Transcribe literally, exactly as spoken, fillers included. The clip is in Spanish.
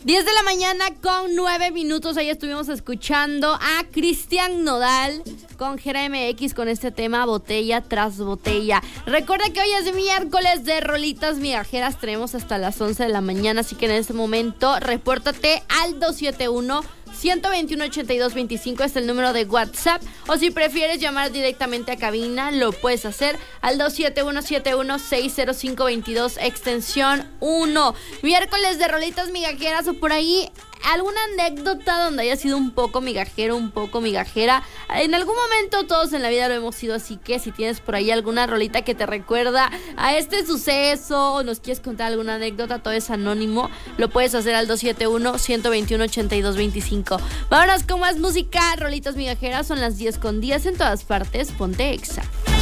diez de la mañana con nueve minutos. Ahí estuvimos escuchando a Cristian Nodal con Gera M X con este tema Botella tras Botella. Recuerda que hoy es miércoles de rolitas migajeras. Tenemos hasta las once de la mañana, así que en este momento repórtate al dos siete uno, uno dos uno, ocho dos dos cinco. Es el número de WhatsApp. O si prefieres llamar directamente a cabina, lo puedes hacer al dos siete uno, siete uno seis cero cinco dos dos, extensión uno. Miércoles de rolitas migajeras, o por ahí alguna anécdota donde haya sido un poco migajero, un poco migajera. En algún momento todos en la vida lo hemos sido, así que si tienes por ahí alguna rolita que te recuerda a este suceso o nos quieres contar alguna anécdota, todo es anónimo, lo puedes hacer al dos siete uno, uno dos uno, ocho dos dos cinco. Vámonos con más música, rolitas migajeras. Son las diez con diez en todas partes. Ponte Exa.